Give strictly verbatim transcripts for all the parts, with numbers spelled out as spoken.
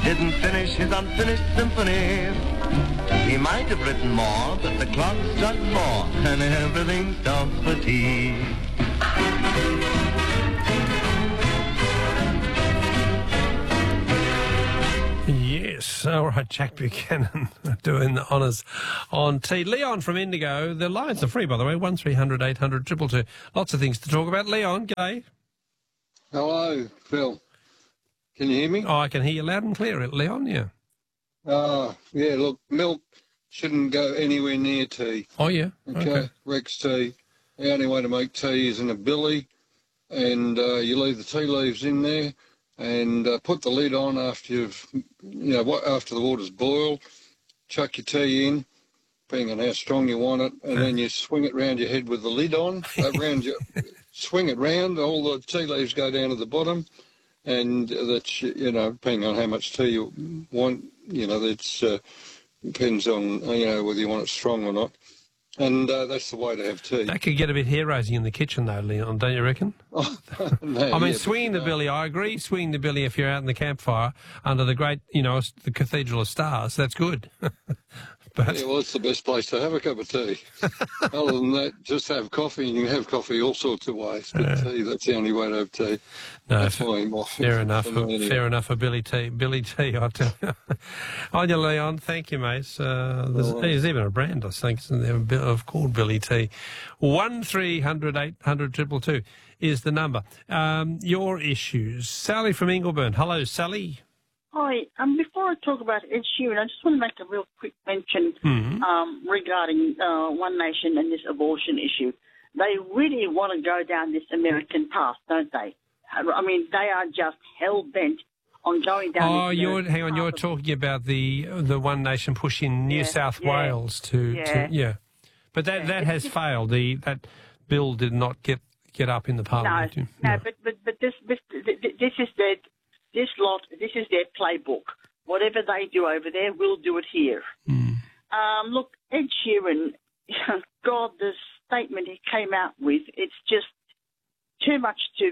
didn't finish his unfinished symphony. He might have written more, but the clock struck four, and everything stops for tea. Yes, all right, Jack Buchanan doing the honours on tea. Leon from Indigo, the lines are free, by the way, one three hundred eight hundred two two two. Lots of things to talk about. Leon, g'day. Hello, Phil. Can you hear me? Oh, I can hear you loud and clear, Leon, yeah. Oh, yeah, look, milk shouldn't go anywhere near tea. Oh, yeah? Okay, okay. Rex tea. The only way to make tea is in a billy, and uh, you leave the tea leaves in there, and uh, put the lid on after you've, you know, after the water's boiled. Chuck your tea in, depending on how strong you want it, and then you swing it round your head with the lid on. around your, swing it round, all the tea leaves go down to the bottom, and that's, you know, depending on how much tea you want, you know, that's uh, depends on, you know, whether you want it strong or not. And uh, that's the way to have tea. That could get a bit hair-raising in the kitchen, though, Leon, don't you reckon? Oh, no, I mean, yeah, swinging but, the uh, billy, I agree, swinging the billy if you're out in the campfire under the great, you know, the Cathedral of Stars, that's good. But yeah, well, it's the best place to have a cup of tea. Other than that, just have coffee, and you can have coffee all sorts of ways. But uh, tea, that's the only way to have tea. No, that's f- why more, fair enough. anyway. Fair enough for Billy T. Billy T. I tell you. On you, Leon. Thank you, mate. Uh, there's, well, there's even a brand, I think, isn't there, of called Billy T. One three hundred eight hundred triple two is the number. Um, your issues, Sally from Ingleburn. Hello, Sally. Hi. Um, before I talk about Ed Sheeran, I just want to make a real quick mention Mm-hmm. um, regarding uh, One Nation and this abortion issue. They really want to go down this American path, don't they? I mean, they are just hell-bent on going down Oh, this you're American hang on. path You're of- talking about the the One Nation push in New Yeah, South yeah, Wales to yeah. to yeah, but that Yeah, that it's has just- failed. The that bill did not get get up in the No, Parliament. no, but but but this this this is their this lot. This is their playbook. Whatever they do over there, we'll do it here. Mm. Um, look, Ed Sheeran, God, the statement he came out with, it's just too much to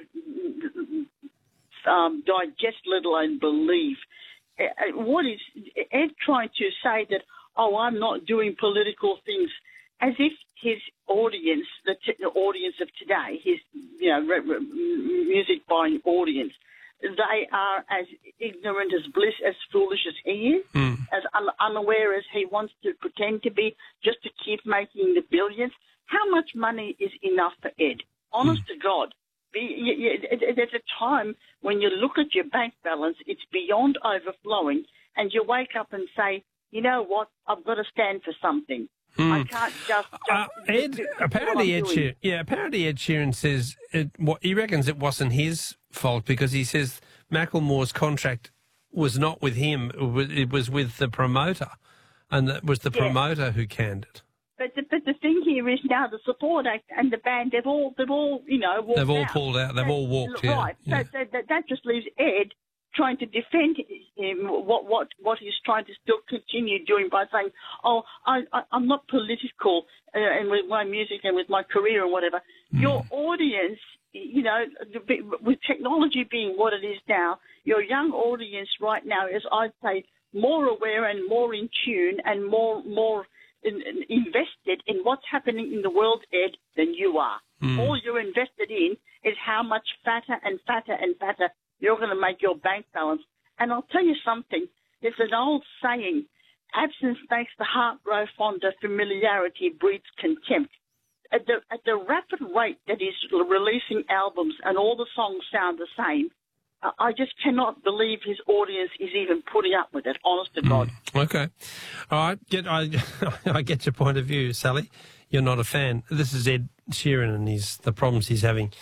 um, digest, let alone believe. Uh, What is Ed trying to say that, oh, I'm not doing political things, as if his audience, the, t- the audience of today, his, you know, re- re- music buying audience, they are as ignorant as bliss, as foolish as he is, Mm. as un- unaware as he wants to pretend to be, just to keep making the billions. How much money is enough for Ed? Honest mm. to God. Be, you, you, there's a time when you look at your bank balance, it's beyond overflowing, and you wake up and say, you know what, I've got to stand for something. Mm. I can't just... just Uh, Ed, do, do apparently Ed doing. Sheeran, yeah, apparently Ed Sheeran says it, what, he reckons it wasn't his fault because he says Macklemore's contract was not with him, it was, it was with the promoter, and it was the Yeah. promoter who canned it. But the, but the thing here is now the support act and the band, they've all, they've all, you know, walked They've all out. pulled out. They've That- all walked. Yeah, Right. yeah. So, so that, that just leaves Ed trying to defend him, what what what he's trying to still continue doing by saying, oh, I, I, I'm not political uh, and with my music and with my career and whatever. Mm. Your audience, you know, with technology being what it is now, your young audience right now is, I'd say, more aware and more in tune and more more in, in, invested in what's happening in the world, Ed, than you are. Mm. All you're invested in is how much fatter and fatter and fatter you're going to make your bank balance. And I'll tell you something. There's an old saying, absence makes the heart grow fonder, familiarity breeds contempt. At the, at the rapid rate that he's releasing albums and all the songs sound the same, I just cannot believe his audience is even putting up with it, honest to God. Mm. Okay. All right. Get, I, I get your point of view, Sally. You're not a fan. This is Ed Sheeran and his, the problems he's having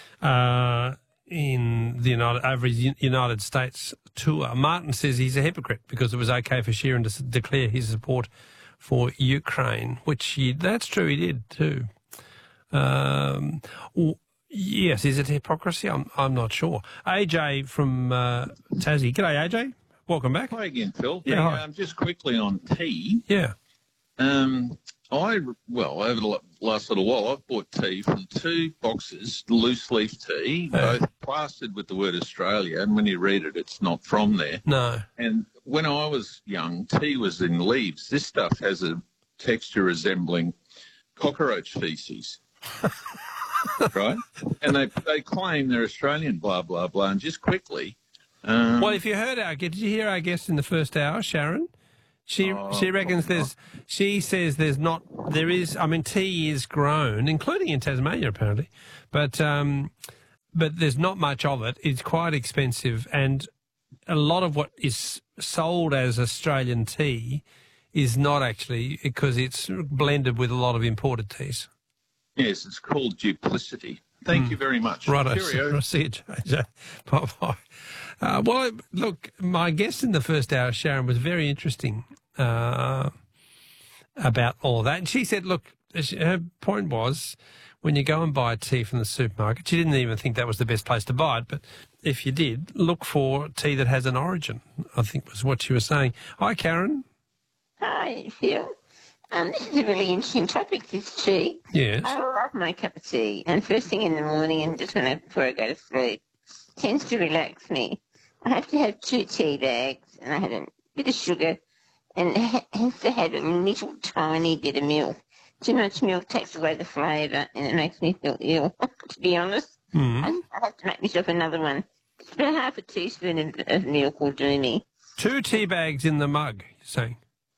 uh, in the United, over his United States tour. Martin says he's a hypocrite because it was okay for Sheeran to s- declare his support for Ukraine, which he, that's true, he did too. Um, w- yes, is it hypocrisy? I'm, I'm not sure. A J from uh, Tassie. G'day, A J. Welcome back. Hi again, Phil. Yeah, Hey, hi. um, just quickly on tea. Yeah. Um, I, well, over the last little while, I've bought tea from two boxes, loose leaf tea, Yeah. both plastered with the word Australia, and when you read it, it's not from there. No. And when I was young, tea was in leaves. This stuff has a texture resembling cockroach feces, right? And they they claim they're Australian, blah, blah, blah, and just quickly... Um, Well, if you heard our, did you hear our guest in the first hour, Sharon? She Oh, she reckons probably there's. She says there's not. There is. I mean, tea is grown, including in Tasmania apparently, but um, but there's not much of it. It's quite expensive, and a lot of what is sold as Australian tea is not actually, because it's blended with a lot of imported teas. yes, it's called duplicity. Thank you very much. Right, I Cheerio. see it, J J. Bye-bye. Uh, well, look, my guest in the first hour, Sharon, was very interesting uh, about all that. And she said, look, her point was, when you go and buy tea from the supermarket, she didn't even think that was the best place to buy it, but if you did, look for tea that has an origin, I think was what she was saying. Hi, Karen. Hi, Phil. Um, this is a really interesting topic, this tea. Yes. I love my cup of tea, and first thing in the morning and just when I, before I go to sleep, tends to relax me. I have to have two tea bags, and I have a bit of sugar, and it has to have a little tiny bit of milk. Too much milk takes away the flavour, and it makes me feel ill, to be honest. Mm. I, I have to make myself another one. Just about half a teaspoon of, of milk will do me. Two tea bags in the mug, you're saying?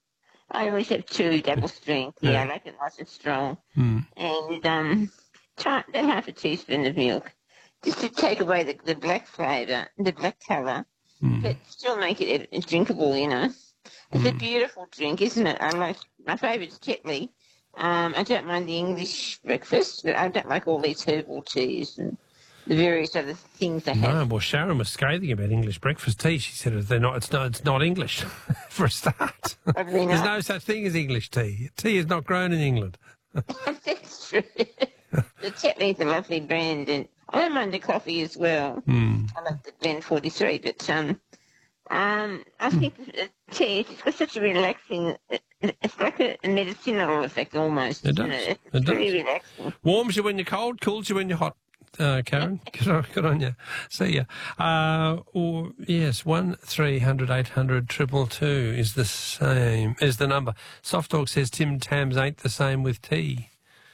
I always have two double strength. Yeah, I like it nice and strong. Mm. And um, try, about half a teaspoon of milk, just to take away the, the black flavour, the black colour, Mm. but still make it uh, drinkable, you know. It's a beautiful drink, isn't it? I like, my favourite's Tetley. Um, I don't mind the English breakfast, but I don't like all these herbal teas and the various other things they have. No, well, Sharon was scathing about English breakfast tea. She said they're not. It's not. It's not English, for a start. Probably There's not. no such thing as English tea. Tea is not grown in England. That's true. The Tetley's a lovely brand, and I don't mind the coffee as well. Mm. I like the blend forty-three, but um, um, I think the tea, it's got such a relaxing, it's like a medicinal effect almost. It isn't does. It's It very does. relaxing. Warms you when you're cold, cools you when you're hot. Uh, Karen, good on, good on you. See ya. Uh, or yes, one three hundred eight hundred triple two is the same is the number. Soft Dog says Tim Tams ain't the same with tea.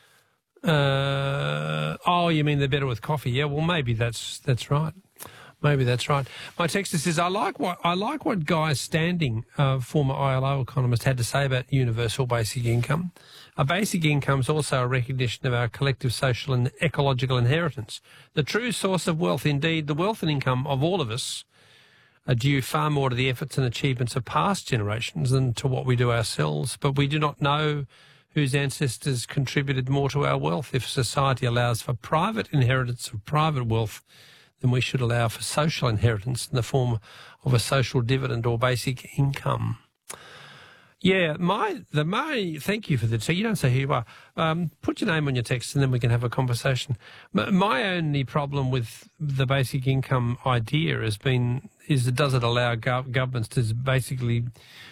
Uh, oh, you mean they're better with coffee? Yeah, well, maybe that's that's right. Maybe that's right. My texter says I like what I like what Guy Standing, uh, former I L O economist, had to say about universal basic income. A basic income is also a recognition of our collective social and ecological inheritance. The true source of wealth, indeed, the wealth and income of all of us, are due far more to the efforts and achievements of past generations than to what we do ourselves. But we do not know whose ancestors contributed more to our wealth. If society allows for private inheritance of private wealth, then we should allow for social inheritance in the form of a social dividend or basic income. Yeah, my the my thank you for the text. You don't say who you are. Um, put your name on your text, and then we can have a conversation. My, my only problem with the basic income idea has been is it does it allow gov- governments to basically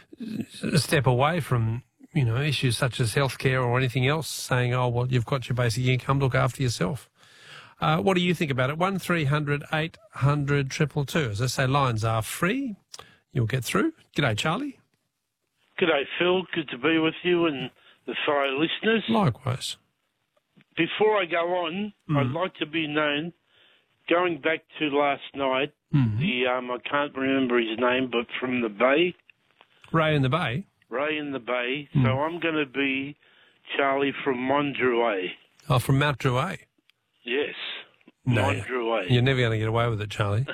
step away from, you know, issues such as healthcare or anything else, saying, oh well, you've got your basic income, look after yourself. Uh, what do you think about it? One three hundred eight hundred triple two. As I say, lines are free. You'll get through. G'day, Charlie. G'day, Phil. Good to be with you and the fellow listeners. Likewise. Before I go on, Mm. I'd like to be known, going back to last night, Mm. the um, I can't remember his name, but from the Bay, Ray in the Bay. Ray in the Bay. Mm. So I'm going to be Charlie from Mondruay. Oh, from Mount Druitt. Yes, No, Mondruay. You're never going to get away with it, Charlie.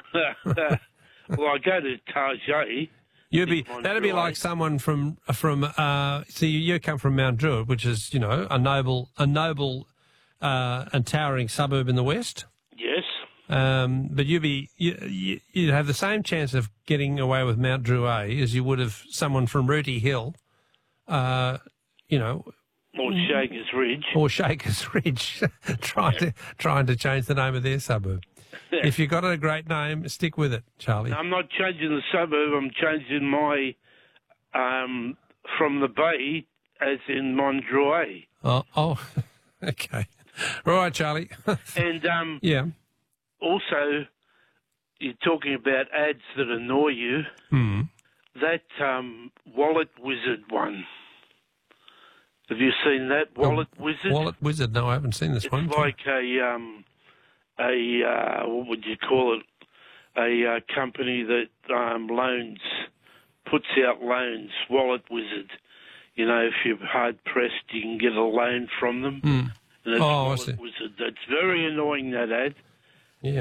Well, I go to Tarjay. You'd be Mount that'd be Druitt. like someone from from uh see you come from Mount Druitt, which is, you know, a noble a noble uh and towering suburb in the west. Yes. Um, but you'd be you, you, you'd have the same chance of getting away with Mount Druitt as you would have someone from Rooty Hill, uh, you know, Or Shakers Ridge. or Shakers Ridge, trying to trying to change the name of their suburb. If you've got a great name, stick with it, Charlie. I'm not changing the suburb. I'm changing my um, from the Bay as in Mondroy. Oh, oh, okay. Right, Charlie. And um, yeah. also, you're talking about ads that annoy you. Mm. That um, Wallet Wizard one. Have you seen that Wallet oh, Wizard? Wallet Wizard. No, I haven't seen this it's one. It's like a um, a uh, what would you call it? A uh, company that um, loans, puts out loans. Wallet Wizard. You know, if you're hard pressed, you can get a loan from them. Mm. And it's oh, Wallet I see. Wizard. That's very annoying. That ad.